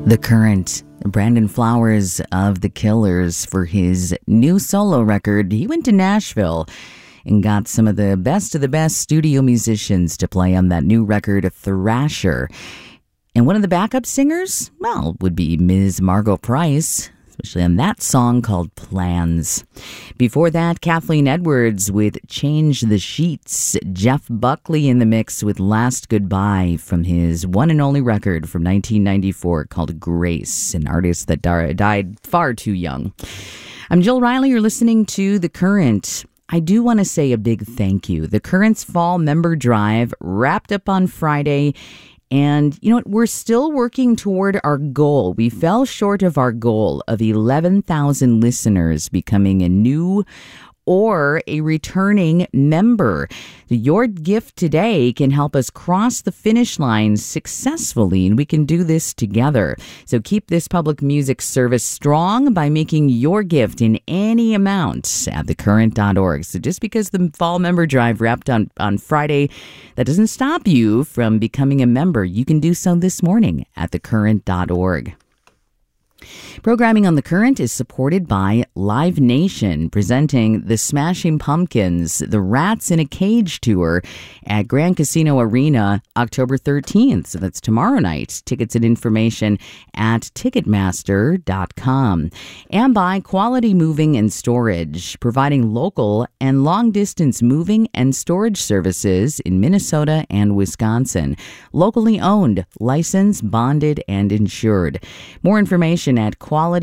The Current, Brandon Flowers of The Killers, for his new solo record. He went to Nashville and got some of the best studio musicians to play on that new record, Thrasher. And one of the backup singers, well, would be Ms. Margo Price, especially on that song called Plans. Before that, Kathleen Edwards with Change the Sheets. Jeff Buckley in the mix with Last Goodbye from his one and only record from 1994 called Grace, an artist that died far too young. I'm Jill Riley. You're listening to The Current. I do want to say a big thank you. The Current's Fall Member Drive wrapped up on Friday. And you know what? We're still working toward our goal. We fell short of our goal of 11,000 listeners becoming a new or a returning member. Your gift today can help us cross the finish line successfully, and we can do this together. So keep this public music service strong by making your gift in any amount at thecurrent.org. So just because the Fall Member Drive wrapped on Friday, that doesn't stop you from becoming a member. You can do so this morning at thecurrent.org. Programming on The Current is supported by Live Nation, presenting the Smashing Pumpkins, the Rats in a Cage tour at Grand Casino Arena, October 13th. So that's tomorrow night. Tickets and information at Ticketmaster.com. And by Quality Moving and Storage, providing local and long-distance moving and storage services in Minnesota and Wisconsin. Locally owned, licensed, bonded, and insured. More information at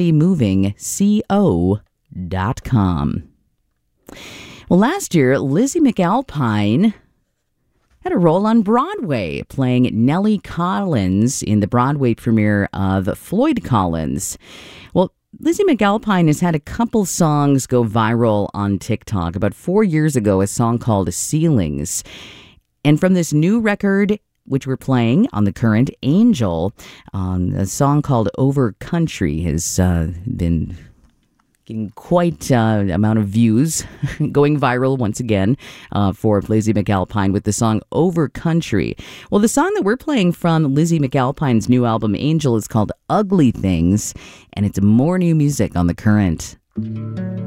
qualitymovingco.com. Well, last year, Lizzie McAlpine had a role on Broadway, playing Nellie Collins in the Broadway premiere of Floyd Collins. Well, Lizzie McAlpine has had a couple songs go viral on TikTok. About 4 years ago, a song called Ceilings. And from this new record, which we're playing on The Current, Angel, a song called Over Country has been getting quite amount of views, going viral once again for Lizzie McAlpine with the song Over Country. Well, the song that we're playing from Lizzie McAlpine's new album, Angel, is called Ugly Things, and it's more new music on The Current.